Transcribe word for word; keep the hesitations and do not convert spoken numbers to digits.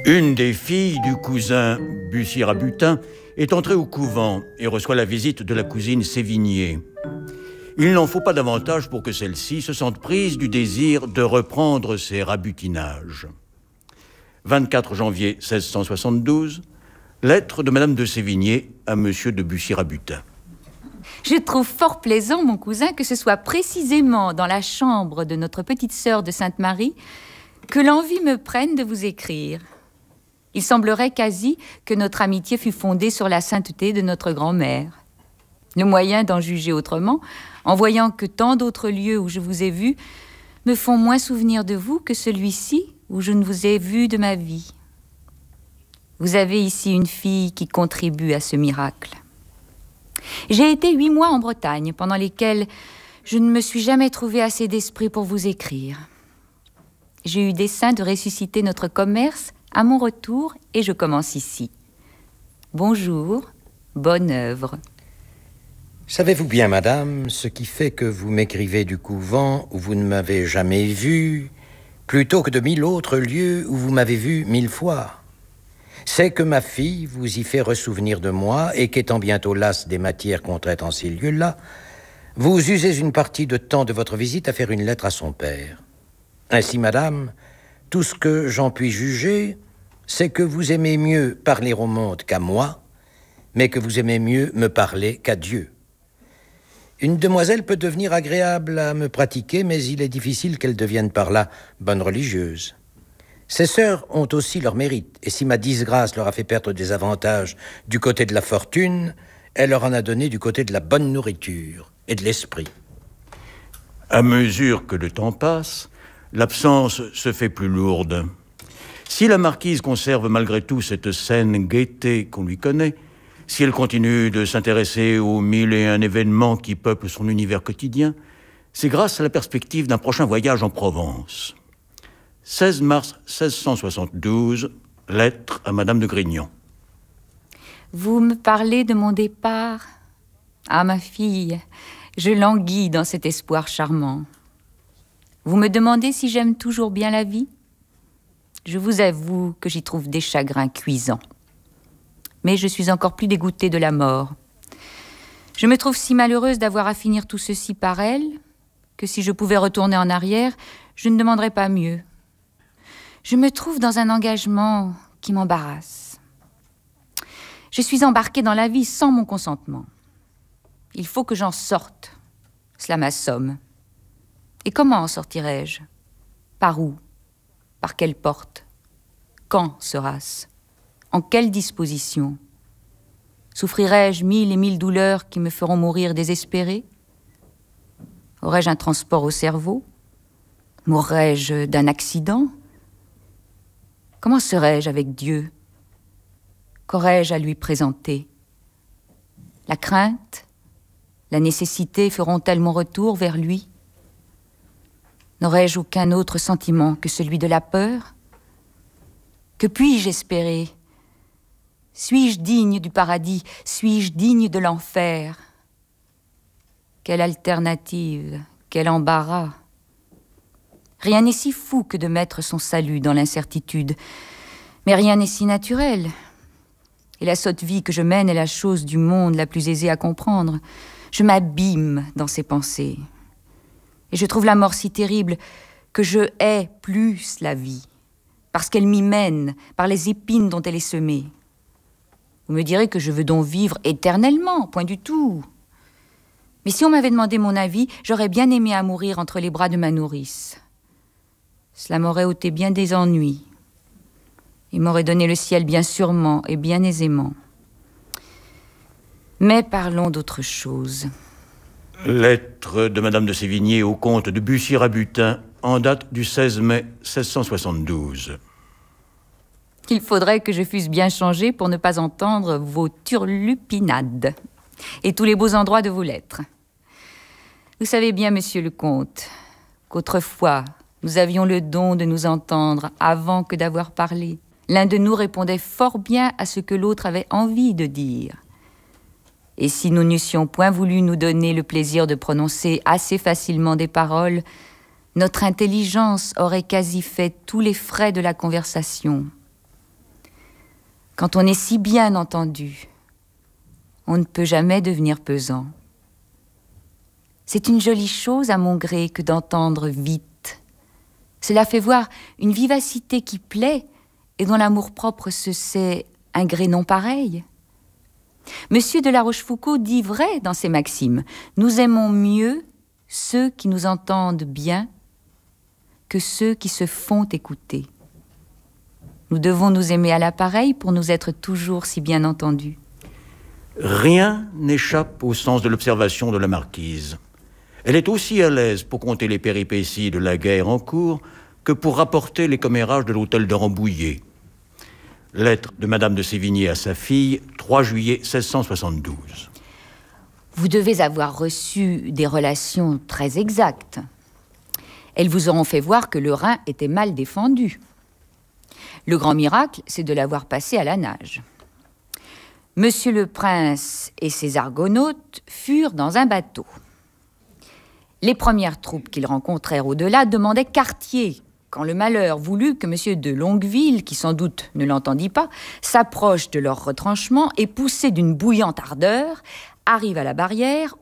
Une des filles du cousin Bussy-Rabutin est entrée au couvent et reçoit la visite de la cousine Sévigné. Il n'en faut pas davantage pour que celle-ci se sente prise du désir de reprendre ses rabutinages. vingt-quatre janvier seize cent soixante-douze, lettre de Madame de Sévigné à Monsieur de Bussy-Rabutin. Je trouve fort plaisant, mon cousin, que ce soit précisément dans la chambre de notre petite sœur de Sainte-Marie que l'envie me prenne de vous écrire. Il semblerait quasi que notre amitié fût fondée sur la sainteté de notre grand-mère. Le moyen d'en juger autrement, en voyant que tant d'autres lieux où je vous ai vu me font moins souvenir de vous que celui-ci où je ne vous ai vu de ma vie. Vous avez ici une fille qui contribue à ce miracle. J'ai été huit mois en Bretagne, pendant lesquels je ne me suis jamais trouvé assez d'esprit pour vous écrire. J'ai eu dessein de ressusciter notre commerce à mon retour et je commence ici. Bonjour, bonne œuvre. Savez-vous bien, madame, ce qui fait que vous m'écrivez du couvent où vous ne m'avez jamais vu, plutôt que de mille autres lieux où vous m'avez vu mille fois? C'est que ma fille vous y fait ressouvenir de moi et qu'étant bientôt lasse des matières qu'on traite en ces lieux-là, vous usez une partie de temps de votre visite à faire une lettre à son père. Ainsi, madame, tout ce que j'en puis juger, c'est que vous aimez mieux parler au monde qu'à moi, mais que vous aimez mieux me parler qu'à Dieu. Une demoiselle peut devenir agréable à me pratiquer, mais il est difficile qu'elle devienne par là bonne religieuse. Ces sœurs ont aussi leur mérite, et si ma disgrâce leur a fait perdre des avantages du côté de la fortune, elle leur en a donné du côté de la bonne nourriture et de l'esprit. À mesure que le temps passe, l'absence se fait plus lourde. Si la marquise conserve malgré tout cette saine gaieté qu'on lui connaît, si elle continue de s'intéresser aux mille et un événements qui peuplent son univers quotidien, c'est grâce à la perspective d'un prochain voyage en Provence. seize mars seize cent soixante-douze, lettre à Madame de Grignan. Vous me parlez de mon départ. Ah, ma fille, je languis dans cet espoir charmant. Vous me demandez si j'aime toujours bien la vie? Je vous avoue que j'y trouve des chagrins cuisants. Mais je suis encore plus dégoûtée de la mort. Je me trouve si malheureuse d'avoir à finir tout ceci par elle, que si je pouvais retourner en arrière, je ne demanderais pas mieux. Je me trouve dans un engagement qui m'embarrasse. Je suis embarquée dans la vie sans mon consentement. Il faut que j'en sorte. Cela m'assomme. Et comment en sortirai-je? Par où? Par quelle porte? Quand sera-ce? En quelle disposition? Souffrirai-je mille et mille douleurs qui me feront mourir désespérée? Aurais-je un transport au cerveau? Mourrais-je d'un accident? Comment serais-je avec Dieu? Qu'aurais-je à lui présenter? La crainte, la nécessité feront-elles mon retour vers lui? N'aurais-je aucun autre sentiment que celui de la peur? Que puis-je espérer? Suis-je digne du paradis? Suis-je digne de l'enfer? Quelle alternative, quel embarras! Rien n'est si fou que de mettre son salut dans l'incertitude. Mais rien n'est si naturel. Et la sotte vie que je mène est la chose du monde la plus aisée à comprendre. Je m'abîme dans ces pensées. Et je trouve la mort si terrible que je hais plus la vie, parce qu'elle m'y mène, par les épines dont elle est semée. Vous me direz que je veux donc vivre éternellement, point du tout. Mais si on m'avait demandé mon avis, j'aurais bien aimé à mourir entre les bras de ma nourrice. Cela m'aurait ôté bien des ennuis. Il m'aurait donné le ciel bien sûrement et bien aisément. Mais parlons d'autre chose. Lettre de Madame de Sévigné au comte de Bussy-Rabutin en date du seize mai seize cent soixante-douze. Il faudrait que je fusse bien changée pour ne pas entendre vos turlupinades et tous les beaux endroits de vos lettres. Vous savez bien, monsieur le comte, qu'autrefois, nous avions le don de nous entendre avant que d'avoir parlé. L'un de nous répondait fort bien à ce que l'autre avait envie de dire. Et si nous n'eussions point voulu nous donner le plaisir de prononcer assez facilement des paroles, notre intelligence aurait quasi fait tous les frais de la conversation. Quand on est si bien entendu, on ne peut jamais devenir pesant. C'est une jolie chose à mon gré que d'entendre vite. Cela fait voir une vivacité qui plaît et dont l'amour-propre se sait un gré non pareil. Monsieur de La Rochefoucauld dit vrai dans ses maximes. Nous aimons mieux ceux qui nous entendent bien que ceux qui se font écouter. Nous devons nous aimer à l'appareil pour nous être toujours si bien entendus. Rien n'échappe au sens de l'observation de la marquise. Elle est aussi à l'aise pour conter les péripéties de la guerre en cours que pour rapporter les commérages de l'hôtel de Rambouillet. Lettre de Madame de Sévigné à sa fille, trois juillet seize cent soixante-douze. Vous devez avoir reçu des relations très exactes. Elles vous auront fait voir que le Rhin était mal défendu. Le grand miracle, c'est de l'avoir passé à la nage. Monsieur le prince et ses argonautes furent dans un bateau. Les premières troupes qu'ils rencontrèrent au-delà demandaient quartier, quand le malheur voulut que monsieur de Longueville, qui sans doute ne l'entendit pas, s'approche de leur retranchement et, poussé d'une bouillante ardeur, arrive à la barrière